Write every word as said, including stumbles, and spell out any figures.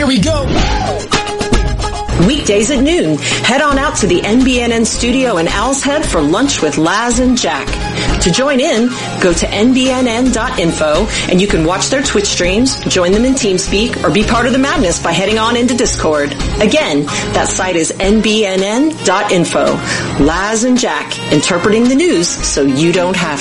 Here we go. Weekdays at noon, head on out to the N B N N studio in Owl's Head for lunch with Laz and Jack. To join in, go to N B N N dot info and you can watch their Twitch streams, join them in TeamSpeak, or be part of the madness by heading on into Discord. Again, that site is N B N N dot info. Laz and Jack, interpreting the news so you don't have